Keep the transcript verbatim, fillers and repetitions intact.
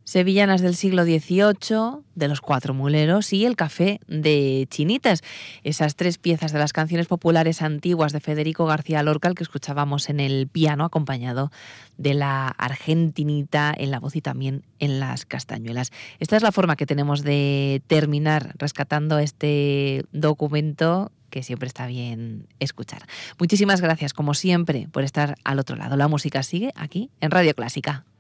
Sevillanas del siglo dieciocho, de los Cuatro Muleros y El café de Chinitas. Esas tres piezas de las canciones populares antiguas de Federico García Lorca, el que escuchábamos en el piano, acompañado de la argentinita en la voz y también en las castañuelas. Esta es la forma que tenemos de terminar rescatando este documento que siempre está bien escuchar. Muchísimas gracias, como siempre, por estar al otro lado. La música sigue aquí en Radio Clásica.